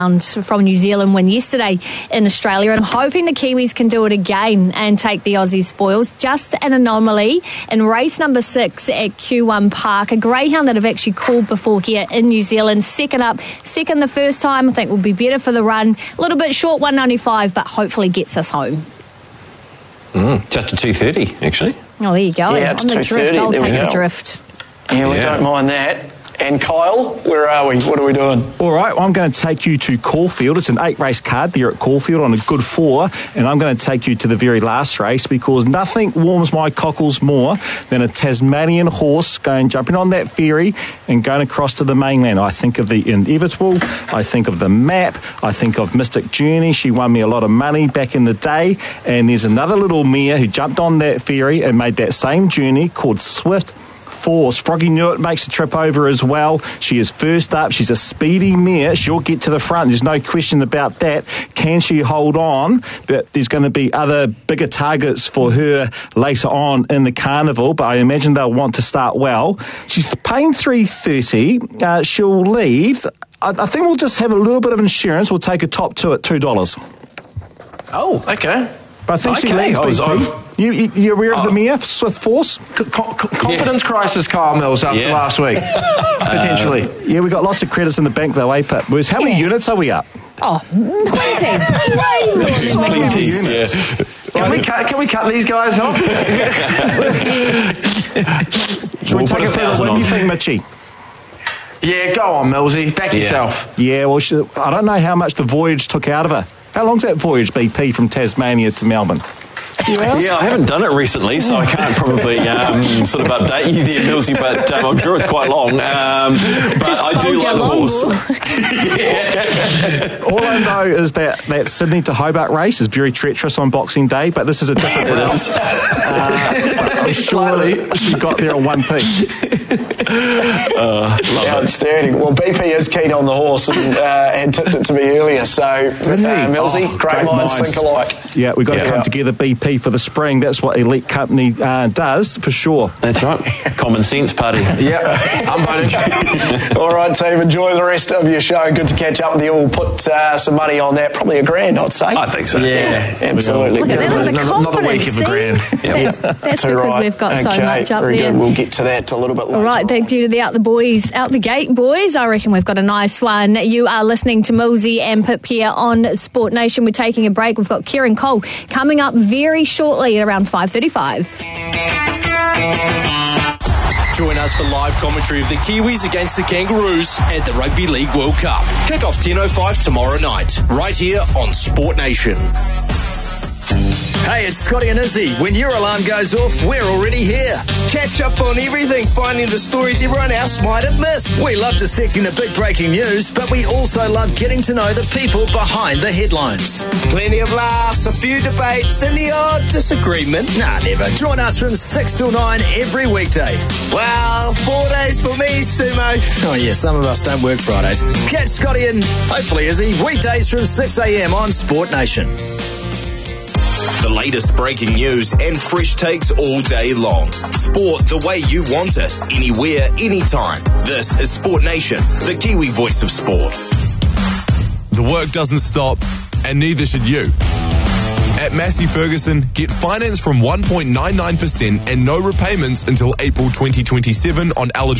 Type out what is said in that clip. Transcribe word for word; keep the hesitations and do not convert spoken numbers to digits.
from New Zealand win yesterday in Australia, and I'm hoping the Kiwis can do it again and take the Aussie spoils. Just an anomaly in race number six at Q one Park, a greyhound that I've actually called before here in New Zealand. Second up, second the first time, I think will be better for the run. A little bit short, one ninety-five, but hopefully gets us home. Mm, just a two thirty, actually. Oh, there you go. Yeah, on it's the drift, I'll take the drift. Yeah, we Yeah. don't mind that. And Kyle, where are we? What are we doing? All right, well, I'm going to take you to Caulfield. It's an eight-race card there at Caulfield on a good four, and I'm going to take you to the very last race because nothing warms my cockles more than a Tasmanian horse going, jumping on that ferry and going across to the mainland. I think of the Inevitable, I think of the Map, I think of Mystic Journey. She won me a lot of money back in the day, and there's another little mare who jumped on that ferry and made that same journey called Swift Force. Froggy Newitt makes a trip over as well. She is first up. She's a speedy mare. She'll get to the front. There's no question about that. Can she hold on? But there's going to be other bigger targets for her later on in the carnival, but I imagine they'll want to start well. She's paying three thirty. Uh, she'll lead. I, I think we'll just have a little bit of insurance. We'll take a top two at two dollars. Oh, okay. But I think okay. she leads, I was, B P. I've, You, you, you're aware of oh. the mare, Swift Force? Co- co- confidence yeah. crisis, Kyle Mills, after yeah. last week, potentially. Uh, yeah, we got lots of credits in the bank though, eh, Pip? Whereas, how many yeah. units are we up? Oh, plenty. Way more than plenty units. Yeah. Can we cut? Can we cut these guys off? Should We'll we take put a it for the thousand win? on. You think, Mitchie? Yeah, go on, Millsy. Back Yeah. yourself. Yeah, well, she, I don't know how much the voyage took out of her. How long's that voyage, B P, from Tasmania to Melbourne? Yeah, I haven't done it recently, so I can't probably um, sort of update you there, Millsy, but um, I'm sure it's quite long. Um, but Just I do hold like your the long horse. Yeah. All I know is that that Sydney to Hobart race is very treacherous on Boxing Day, but this is a different It route. is. Uh, I'm sure she got there in one piece. Uh, love Outstanding. Well, B P is keen on the horse and, uh, and tipped it to me earlier. So, uh, Millsy, Oh, great, great minds, minds. think alike. Yeah, we've got Yeah. to come together, B P, for the spring. That's what Elite Company uh, does, for sure. That's right. Common sense party. Yeah, I'm voting. All right, team, enjoy the rest of your show. Good to catch up with you all. Put uh, some money on that. Probably a grand, I'd say. I think so. Yeah, absolutely. Look at that, look at the Another- another week confidence. of a grand. see? Yep. That's, that's Too because right. we've got so Okay, much up very there. good. We'll get to that a little bit later. All right, on. thank you to the Out the Boys, Out the Gate boys. I reckon we've got a nice one. You are listening to Millsy and Pip here on Sport Nation. We're taking a break. We've got Kieran Cole coming up very shortly at around five thirty-five. Join us for live commentary of the Kiwis against the Kangaroos at the Rugby League World Cup. Kick off ten oh five tomorrow night, right here on Sport Nation. Hey, it's Scotty and Izzy. When your alarm goes off, we're already here. Catch up on everything, finding the stories everyone else might have missed. We love dissecting the big breaking news, but we also love getting to know the people behind the headlines. Plenty of laughs, a few debates, and the odd disagreement. Nah, never. Join us from six till nine every weekday. Well, four days for me, Sumo. Oh yeah, some of us don't work Fridays. Catch Scotty and hopefully Izzy weekdays from six a.m. on Sport Nation. The latest breaking news and fresh takes all day long. Sport the way you want it, anywhere, anytime. This is Sport Nation, the Kiwi voice of sport. The work doesn't stop, and neither should you. At Massey Ferguson, get finance from one point nine nine percent and no repayments until April twenty twenty-seven on eligible